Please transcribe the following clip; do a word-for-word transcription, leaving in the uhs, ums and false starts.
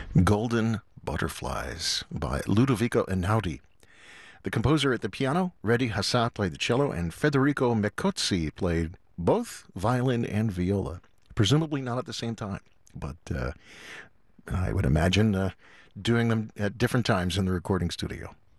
Golden Butterflies by Ludovico Einaudi. The composer at the piano, Redi Hassah, played the cello, and Federico Mecozzi played both violin and viola. Presumably not at the same time, but uh, I would imagine uh, doing them at different times in the recording studio.